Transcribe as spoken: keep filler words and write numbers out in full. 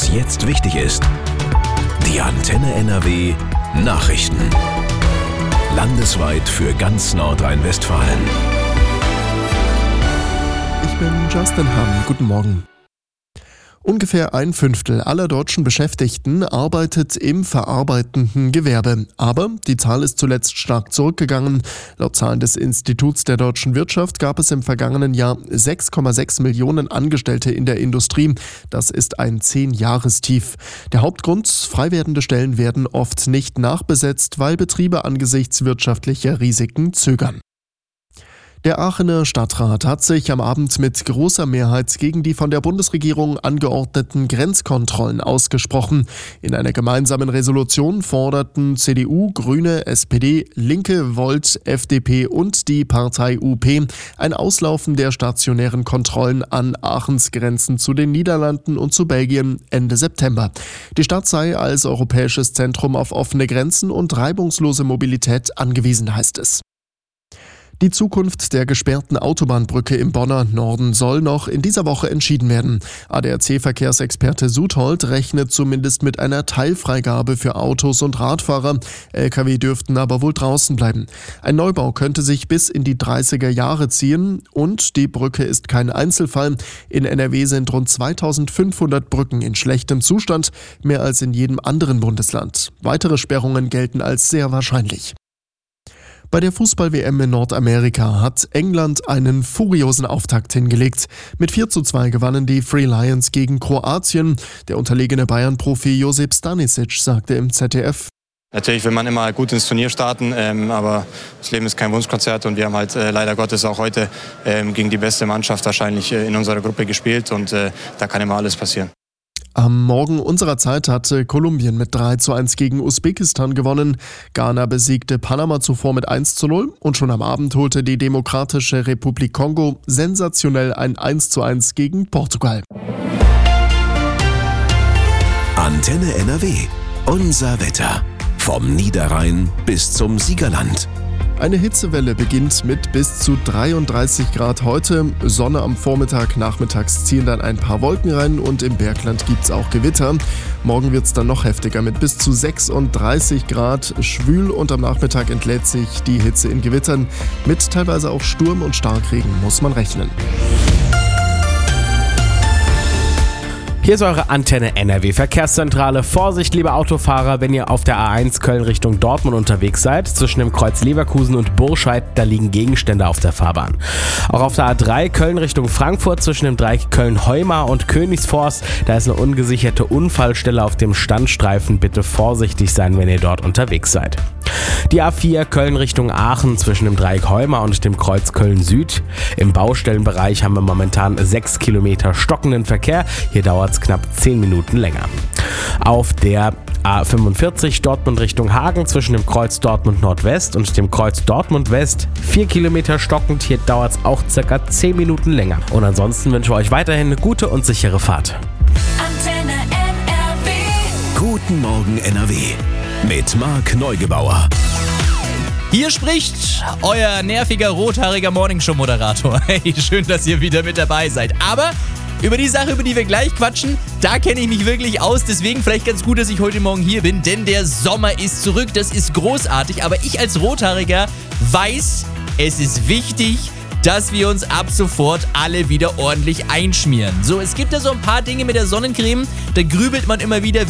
jetzt wichtig ist. Die Antenne N R W Nachrichten. Landesweit für ganz Nordrhein-Westfalen. Ich bin Justin Hamm. Guten Morgen. Ungefähr ein Fünftel aller deutschen Beschäftigten arbeitet im verarbeitenden Gewerbe. Aber die Zahl ist zuletzt stark zurückgegangen. Laut Zahlen des Instituts der deutschen Wirtschaft gab es im vergangenen Jahr sechs Komma sechs Millionen Angestellte in der Industrie. Das ist ein Zehn-Jahrestief. Der Hauptgrund: frei werdende Stellen werden oft nicht nachbesetzt, weil Betriebe angesichts wirtschaftlicher Risiken zögern. Der Aachener Stadtrat hat sich am Abend mit großer Mehrheit gegen die von der Bundesregierung angeordneten Grenzkontrollen ausgesprochen. In einer gemeinsamen Resolution forderten C D U, Grüne, S P D, Linke, Volt, F D P und die Partei U P ein Auslaufen der stationären Kontrollen an Aachens Grenzen zu den Niederlanden und zu Belgien Ende September. Die Stadt sei als europäisches Zentrum auf offene Grenzen und reibungslose Mobilität angewiesen, heißt es. Die Zukunft der gesperrten Autobahnbrücke im Bonner Norden soll noch in dieser Woche entschieden werden. A D A C-Verkehrsexperte Suthold rechnet zumindest mit einer Teilfreigabe für Autos und Radfahrer. L K W dürften aber wohl draußen bleiben. Ein Neubau könnte sich bis in die dreißiger Jahre ziehen und die Brücke ist kein Einzelfall. In N R W sind rund zweitausendfünfhundert Brücken in schlechtem Zustand, mehr als in jedem anderen Bundesland. Weitere Sperrungen gelten als sehr wahrscheinlich. Bei der Fußball-W M in Nordamerika hat England einen furiosen Auftakt hingelegt. Mit vier zu zwei gewannen die Free Lions gegen Kroatien. Der unterlegene Bayern-Profi Josip Stanisic sagte im Z D F: Natürlich will man immer gut ins Turnier starten, ähm, aber das Leben ist kein Wunschkonzert und wir haben halt äh, leider Gottes auch heute ähm, gegen die beste Mannschaft wahrscheinlich äh, in unserer Gruppe gespielt und äh, da kann immer alles passieren. Am Morgen unserer Zeit hatte Kolumbien mit drei zu eins gegen Usbekistan gewonnen. Ghana besiegte Panama zuvor mit eins zu null und schon am Abend holte die Demokratische Republik Kongo sensationell ein eins zu eins gegen Portugal. Antenne N R W. Unser Wetter. Vom Niederrhein bis zum Siegerland. Eine Hitzewelle beginnt mit bis zu dreiunddreißig Grad heute. Sonne am Vormittag, nachmittags ziehen dann ein paar Wolken rein und im Bergland gibt es auch Gewitter. Morgen wird es dann noch heftiger mit bis zu sechsunddreißig Grad, schwül und am Nachmittag entlädt sich die Hitze in Gewittern. Mit teilweise auch Sturm und Starkregen muss man rechnen. Hier ist eure Antenne N R W Verkehrszentrale. Vorsicht, liebe Autofahrer, wenn ihr auf der A eins Köln Richtung Dortmund unterwegs seid. Zwischen dem Kreuz Leverkusen und Burscheid, da liegen Gegenstände auf der Fahrbahn. Auch auf der A drei Köln Richtung Frankfurt zwischen dem Dreieck Köln-Heumar und Königsforst, da ist eine ungesicherte Unfallstelle auf dem Standstreifen. Bitte vorsichtig sein, wenn ihr dort unterwegs seid. Die A vier Köln Richtung Aachen zwischen dem Dreieck Heumar und dem Kreuz Köln-Süd. Im Baustellenbereich haben wir momentan sechs Kilometer stockenden Verkehr. Hier dauert es knapp zehn Minuten länger. Auf der A fünfundvierzig Dortmund Richtung Hagen zwischen dem Kreuz Dortmund Nordwest und dem Kreuz Dortmund West vier Kilometer stockend. Hier dauert es auch circa zehn Minuten länger. Und ansonsten wünschen wir euch weiterhin eine gute und sichere Fahrt. Antenne N R W. Guten Morgen N R W. Mit Marc Neugebauer. Hier spricht euer nerviger, rothaariger Morningshow-Moderator. Hey, schön, dass ihr wieder mit dabei seid. Aber über die Sache, über die wir gleich quatschen, da kenne ich mich wirklich aus. Deswegen vielleicht ganz gut, dass ich heute Morgen hier bin, denn der Sommer ist zurück. Das ist großartig. Aber ich als Rothaariger weiß, es ist wichtig, dass wir uns ab sofort alle wieder ordentlich einschmieren. So, es gibt ja so ein paar Dinge mit der Sonnencreme, da grübelt man immer wieder,